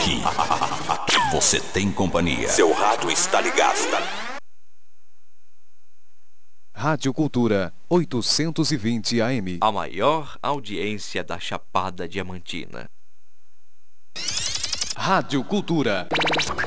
Aqui você tem companhia. Seu rádio está ligado. Rádio Cultura 820 AM. A maior audiência da Chapada Diamantina. Rádio Cultura.